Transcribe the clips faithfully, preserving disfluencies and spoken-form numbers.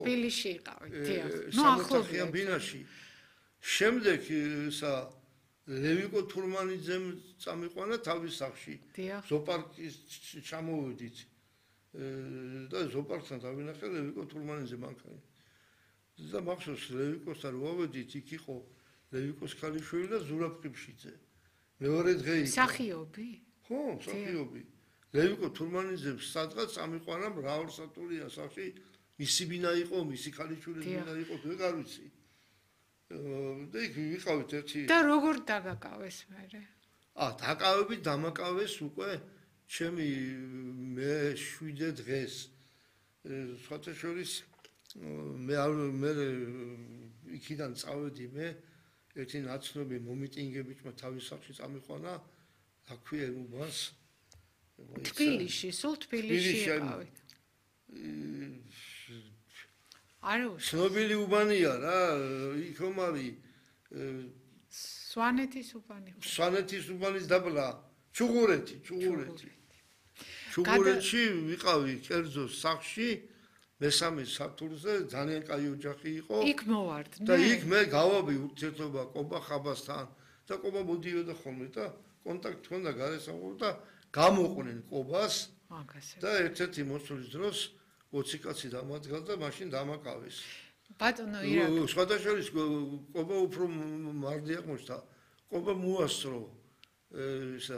თბილისში იყავით, დიახ. ნუ ახლობლიან ბინაში. შემდეგ ისა ლევიკო თურმანიძემ წამიყვანა თავის სახლში. ზოპარკის ჩამოვედით. და ზოპარკთან დავინახე ლევიკო თურმანიძე მანქანა. და მახსოვს ლევიკოსთან ვავედით, იქ იყო ლევიკოს ქალიშვილი და ზურაბ ყიფშიძე. მეორე დღე იყო. სახიობი? ხო, სახიობი. ლევიკო თურმანიძემ სადღაც წამიყვანა მრავალსართულიან სახლში, მისი ბინა იყო, მისი ქალიშვილის ბინა იყო, თუ არ ვიცი. და იქ ვიყავით ერთი. და როგორ დაგაკავეს მერე? ა, დაკავებით, დამაკავეს უკვე ჩემი მე შვიდე დღეს. სხვათა შორის მე მე იქიდან წავედი მე ერთი ნაცნობი მომიტინგებიჭმა თავის სახლში წამიყვანა, აქვე უბანს. თბილისში, სულ თბილისში იყავით. არა, ცნობილი უბანია რა, იქ რომ არის სვანეთის უბანი. სვანეთის უბანის დაბლა, ჩუღურეთი, ჩუღურეთი. ჩუღურეთში ვიყავი კერძოს სახლში, მესამე სართულზე, ძალიან კაი ოჯახი იყო. იქ მოვარდ, და იქ მე გავაბი ურთიერთობა ყობა ხაბასთან და ყობა მოდიოდა ხოლმე და კონტაქტი ჰქონდა გარესამყაროს და გამოყვნენ ყობას და ერთ-ერთი მოსვლის დროს ოცი კაცი დამადგა და მაშინ დამაკავეს. ბატონო ირაკლი. სხვადასხვა ყობა უფრო მარდი აღმოჩნდა. ყობა მოასწრო ისა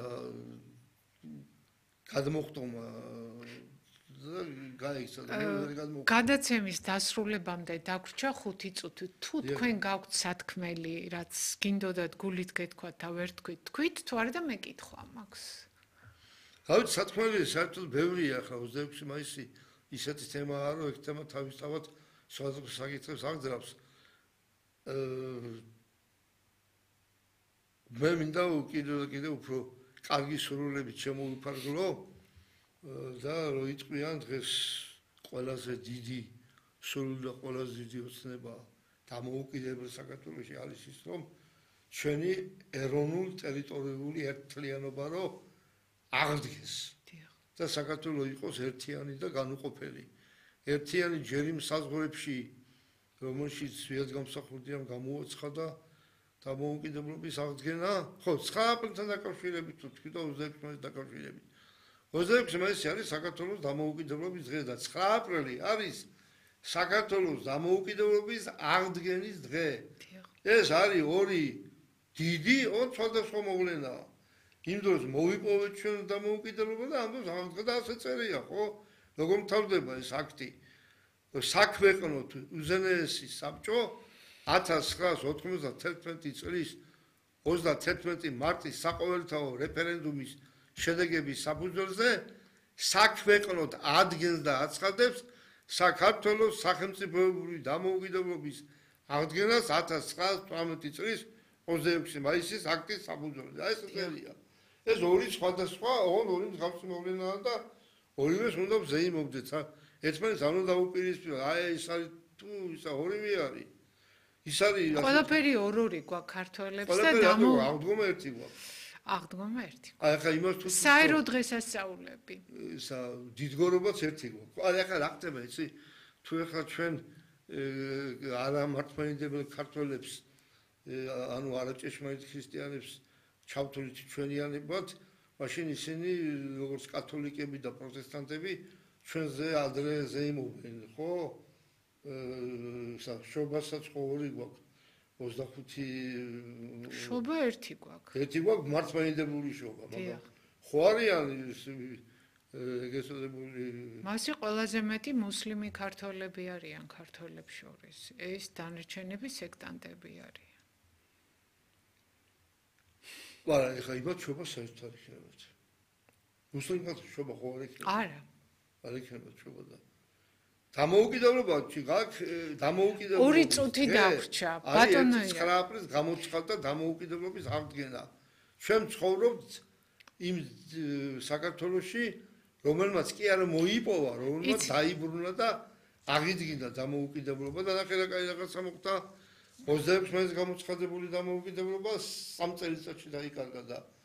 გადმოხტომა და გაიქცა და მეორე გადმოხტომა. გადაცემის დასრულებამდე დაგვრჩა ხუთი წუთი. თუ თქვენ გაქვთ სათქმელი, რაც გინდოდათ გულით გეთქვათ და ვერ თქვით, თქვით თუ არა და მეკითხვა მაქვს. გავით სათქმელი საერთოდ ბევრია ახლა ოცდაექვსი მაისი ისეთი თემაა რომ ეგ თემა თავისთავად სხვადასხვა საკითხებს აღძრავს. მე მინდა კიდევ კიდევ უფრო კარგი სურვილებით შემოვიფარგლო და რო იტყვიან დღეს ყველაზე დიდი სურვილი და ყველაზე დიდი ოცნება დამოუკიდებელ საქართველოში არის ის რომ ჩვენი ეროვნულ ტერიტორიული ერთთლიანობა რო აღდგეს და საქართველო იყოს ერთიანი და განუყოფელი. ერთიანი ჯერ იმ საზღვრებში, რომელშიც ვიადგამსახურდიამ გამოუცხადა დამოუკიდებლობის აღდგენა, ხო, ცხრა აპრილთან დაკავშირებით თუ თქვი და ოცდაექვსი მაისს დაკავშირებით. ოცდაექვსი მაისი არის საქართველოს დამოუკიდებლობის დღე და ცხრა აპრილი არის საქართველოს დამოუკიდებლობის აღდგენის დღე. ეს არის ორი დიდი, ორი სხვადასხვა მოვლენაა. იმ დროს მოვიპოვეთ ჩვენ დამოუკიდებლობა და ამ დროს აღდგა და ასე წერია, ხო? როგორ მთავრდება ეს აქტი? საქვეყნოთ უზენაესი საბჭო ათას ცხრაას ოთხმოცდათერთმეტი წლის ოცდათერთმეტი მარტის საყოველთაო რეფერენდუმის შედეგების საფუძველზე საქვეყნოთ ადგენს და აცხადებს საქართველოს სახელმწიფოებრივი დამოუკიდებლობის აღდგენას ათას ცხრაას თვრამეტი წლის ოცდაექვსი მაისის აქტის საფუძველზე. ეს წერია. ეს ორი სხვადასხვა, ორი მსგავსი მოვლენაა და ორივეს უნდა ზეიმობდეთ. ერთმანეთს არ უნდა დაუპირისპიროთ. აი ეს არის თუ ისა ორივე არის. ის არის ყველაფერი ორ-ორი გვაქვს ქართველებს და დამო აღდგომა ერთი გვაქვს. აღდგომა ერთი. აი ახლა იმას თუ საერო დღესასწაულები. ისა დიდგორობაც ერთი გვაქვს. აი ახლა რა ხდება იცი? თუ ახლა ჩვენ არა მართლმადიდებელ ქართველებს ანუ არაჭეშმარიტ ქრისტიანებს ჩავთვლით ჩვენიანებად, მაშინ ისინი როგორც კათოლიკები და პროტესტანტები ჩვენზე ადრე ზეიმობენ, ხო? აა შობასაც ყოველი გვაქვს ოცდახუთი შობა ერთი გვაქვს. ერთი გვაქვს მართლმადიდებლური შობა, მაგრამ ხო არიან ეგესოდებული მასე ყველაზე მეტი მუსლიმი ქართველები არიან ქართველებს შორის. ეს დანარჩენები სექტანტები არიან. არა, ეხლა იმათ შობა საერთოდ არ იქნებათ. მუსლიმთა შობა ხო არ იქნება? არა. არ იქნება შობა და დამოუკიდებლობა გაქვს, დამოუკიდებლობა. ორი წუთი დავრჩა, ბატონო. ცხრა აპრილს გამოცხადდა დამოუკიდებლობის აღდგენა. ჩვენ ცხოვრობთ იმ საქართველოში, რომელმაც კი არა მოიპოვა, რომელმაც დაიბრუნა და აღიდგინა დამოუკიდებლობა და ნახე რა კაი რაღაცა მოხდა. ოცდაექვსი მაისს გამოცხადებული დამოუკიდებლობა სამ წელიწადში დაიკარგა და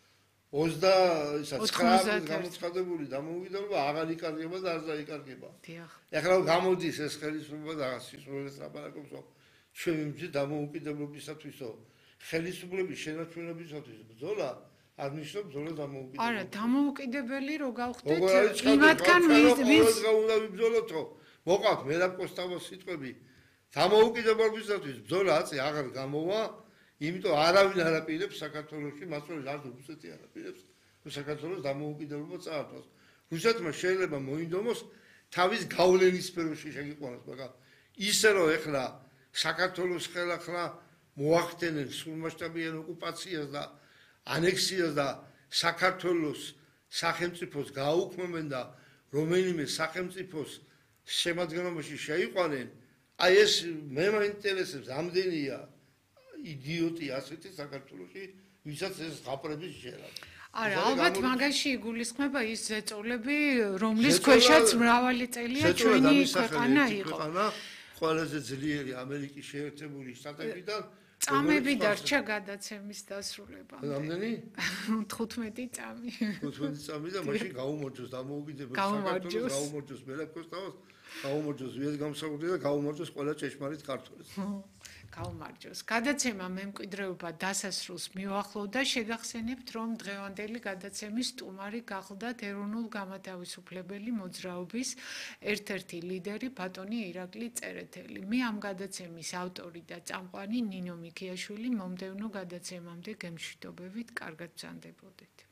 ოცდა ისა ცხრა გამოცხადებული დამოუკიდებლობა აღარ იკარგება და არ დაიკარგება. დიახ. ეხლა გამოდის ეს ხელისუფლება და სისრულეს ლაპარაკობს, რომ ჩვენ ვიმძი დამოუკიდებლობისათვისო ხელისუფლების შენარჩუნებისათვის ბრძოლა არ ნიშნავს ბრძოლა დამოუკიდებლობისათვის. არა, დამოუკიდებელი რო გავხდეთ, იმათგან ვის უნდა ვიბრძოლოთო? მოყავთ მერაბკოსტავოს სიტყვები დამოუკიდებლობისათვის ბრძოლა აწი აღარ გამოვა. იმიტომ არავინ არ აპირებს საქართველოში, მასწავლებელი არც რუსეთი არ აპირებს საქართველოს დამოუკიდებლობა წაართვას. რუსეთმა შეიძლება მოინდომოს თავის გავლენის სფეროში შეგიყვანოს, მაგრამ ისე რომ ეხლა საქართველოს ხელახლა მოახდენენ სრულმასშტაბიან ოკუპაციას და ანექსიას და საქართველოს სახელმწიფოს გააუქმებენ და რომელიმე სახელმწიფოს შემადგენლობაში შეიყვანენ, აი ეს მე მაინტერესებს ამდენია იდიოტი ასეთი საქართველოში, ვისაც ეს ღაპრების ჯერა. არა, ალბათ მაგაში იგულისხმება ის ზეწოლები, რომლის ქვეშაც მრავალი წელია ჩვენი ქვეყანა იყო. ყველაზე ძლიერი ამერიკის შეერთებული შტატებიდან წამები დარჩა გადაცემის დასრულებამდე. რამდენი? თხუთმეტი წამი. თხუთმეტი წამი და მაშინ გაუმორჯოს დამოუკიდებელი საქართველოს, გაუმორჯოს მერაბკოსტავოს, გაუმორჯოს ვიეტგამსაუბრე და გაუმორჯოს ყველა ჭეშმარიტ ქართველს. გაუმარჯოს. გადაცემა მემკვიდრეობა დასასრულს მივახლოვდა, შეგახსენებთ, რომ დღევანდელი გადაცემის სტუმარი გახლდათ ეროვნულ-გამათავისუფლებელი მოძრაობის ერთ-ერთი ლიდერი ბატონი ირაკლი წერეთელი. მე ამ გადაცემის ავტორი და წამყვანი ნინო მიქიაშვილი მომდევნო გადაცემამდე გემშვიდობებით, კარგად ბრძანდებოდეთ.